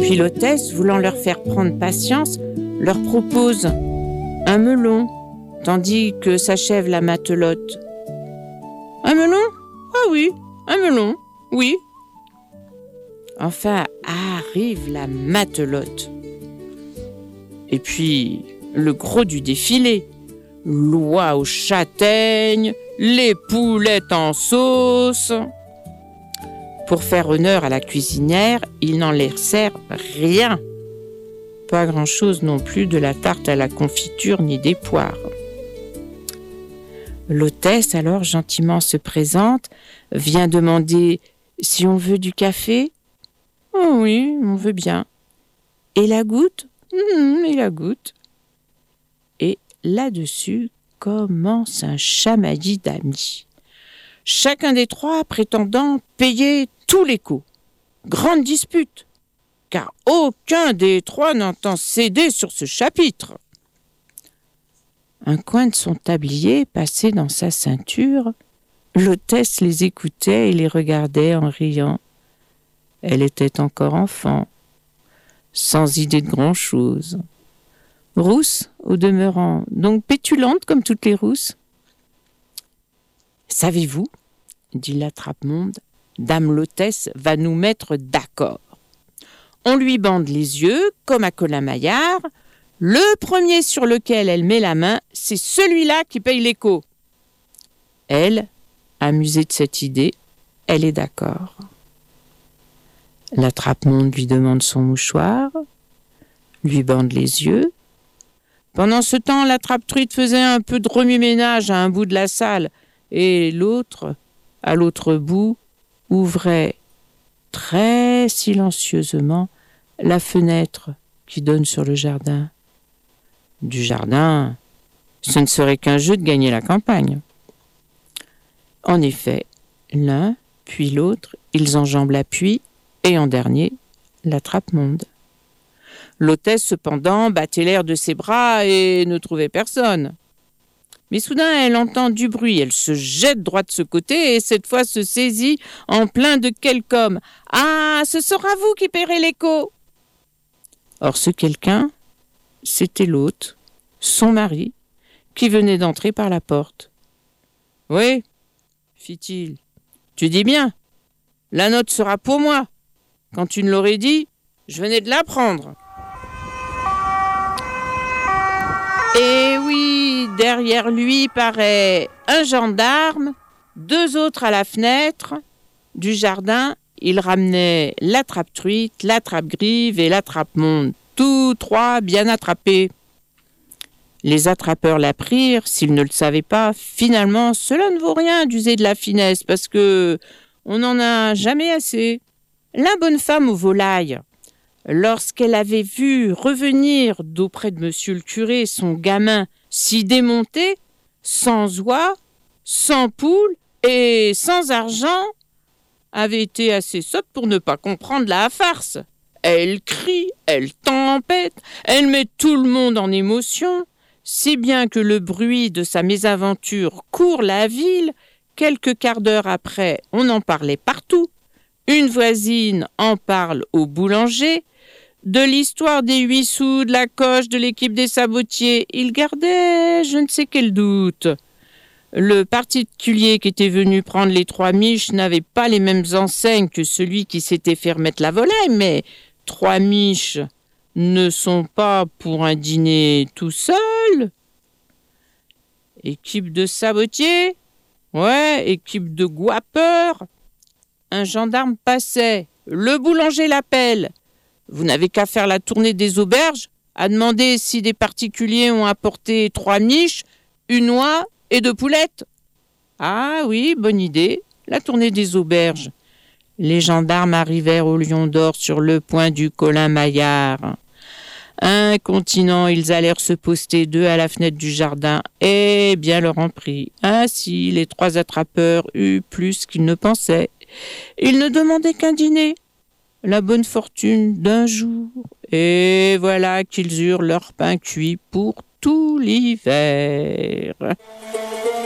Puis l'hôtesse, voulant leur faire prendre patience, leur propose un melon, tandis que s'achève la matelote. « Un melon ? Ah oui, un melon, oui. » Enfin arrive la matelote. Et puis, le gros du défilé. L'oie aux châtaignes, les poulettes en sauce. Pour faire honneur à la cuisinière, il n'en laissèrent rien. Pas grand-chose non plus de la tarte à la confiture ni des poires. L'hôtesse, alors gentiment se présente, vient demander si on veut du café. « Oh oui, on veut bien. »« Et la goutte ? » Et la goutte. Et là-dessus commence un chamaillis d'amis. Chacun des trois prétendant payer tous les coups. Grande dispute, car aucun des trois n'entend céder sur ce chapitre. Un coin de son tablier passé dans sa ceinture, l'hôtesse les écoutait et les regardait en riant. Elle était encore enfant, sans idée de grand-chose. Rousse, au demeurant, donc pétulante comme toutes les rousses. « Savez-vous, dit l'attrape-monde, dame l'hôtesse va nous mettre d'accord. On lui bande les yeux, comme à Colin-Maillard. Le premier sur lequel elle met la main, c'est celui-là qui paye l'écho. » Elle, amusée de cette idée, elle est d'accord. L'attrape-monde lui demande son mouchoir, lui bande les yeux. Pendant ce temps, l'attrape-truite faisait un peu de remue-ménage à un bout de la salle, et l'autre, à l'autre bout, ouvrait très silencieusement la fenêtre qui donne sur le jardin. Du jardin, ce ne serait qu'un jeu de gagner la campagne. En effet, l'un, puis l'autre, ils enjambent l'appui, et en dernier, l'attrape-monde. L'hôtesse, cependant, battait l'air de ses bras et ne trouvait personne. Mais soudain, elle entend du bruit. Elle se jette droit de ce côté et cette fois se saisit en plein de quelque homme. « Ah, ce sera vous qui paierez l'écho !» Or, ce quelqu'un, c'était l'hôte, son mari, qui venait d'entrer par la porte. « Oui, fit-il, tu dis bien, la note sera pour moi. Quand tu ne l'aurais dit, je venais de la prendre. » Et oui, derrière lui paraît un gendarme, deux autres à la fenêtre du jardin. Il ramenait l'attrape-truite, l'attrape-grive et l'attrape-monde, tous trois bien attrapés. Les attrapeurs la prirent, s'ils ne le savaient pas. Finalement, cela ne vaut rien d'user de la finesse, parce que on n'en a jamais assez. La bonne femme aux volailles, lorsqu'elle avait vu revenir d'auprès de monsieur le curé son gamin si démonté, sans oie, sans poule et sans argent, avait été assez sotte pour ne pas comprendre la farce. Elle crie, elle tempête, elle met tout le monde en émotion, si bien que le bruit de sa mésaventure court la ville. Quelques quarts d'heure après, on en parlait partout. Une voisine en parle au boulanger. De l'histoire des 8 sous, de la coche, de l'équipe des sabotiers, il gardait je ne sais quel doute. Le particulier qui était venu prendre les 3 miches n'avait pas les mêmes enseignes que celui qui s'était fait remettre la volaille, mais 3 miches ne sont pas pour un dîner tout seul. Équipe de sabotiers ? Ouais, équipe de guapeurs. Un gendarme passait. Le boulanger l'appelle. Vous n'avez qu'à faire la tournée des auberges, à demander si des particuliers ont apporté 3 miches, une oie et 2 poulettes. Ah oui, bonne idée, la tournée des auberges. Les gendarmes arrivèrent au Lion d'Or sur le point du Colin-Maillard. Incontinents, ils allèrent se poster 2 à la fenêtre du jardin, et bien leur en prit. Ainsi, les 3 attrapeurs eurent plus qu'ils ne pensaient. Ils ne demandaient qu'un dîner, la bonne fortune d'un jour, et voilà qu'ils eurent leur pain cuit pour tout l'hiver.